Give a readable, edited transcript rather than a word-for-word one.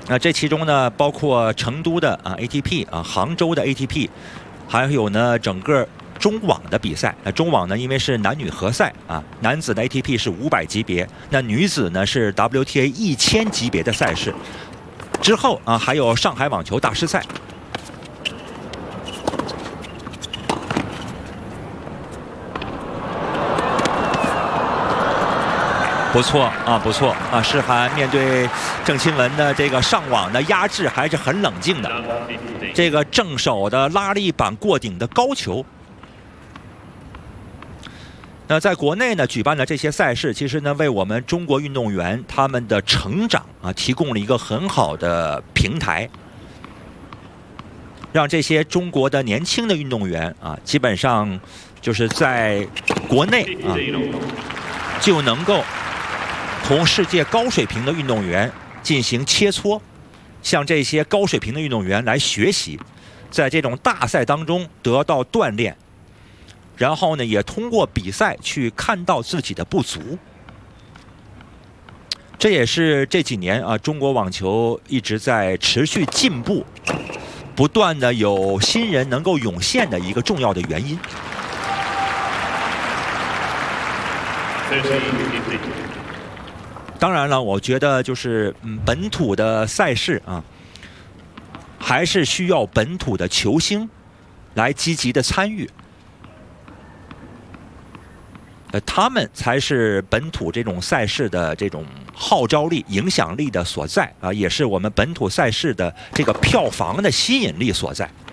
这其中呢，包括成都的ATP 杭州的 ATP， 还有呢整个中网的比赛。中网呢，因为是男女合赛男子的 ATP 是500级别，那女子呢是 WTA 1000级别的赛事。之后还有上海网球大师赛。不错不错世涵面对郑钦文的这个上网的压制还是很冷静的，这个正手的拉力板过顶的高球。那在国内呢举办的这些赛事，其实呢为我们中国运动员他们的成长提供了一个很好的平台，让这些中国的年轻的运动员基本上就是在国内就能够同世界高水平的运动员进行切磋，向这些高水平的运动员来学习，在这种大赛当中得到锻炼，然后呢也通过比赛去看到自己的不足。这也是这几年中国网球一直在持续进步，不断的有新人能够涌现的一个重要的原因。当然了，我觉得就是本土的赛事还是需要本土的球星来积极的参与，他们才是本土这种赛事的这种号召力、影响力的所在也是我们本土赛事的这个票房的吸引力所在。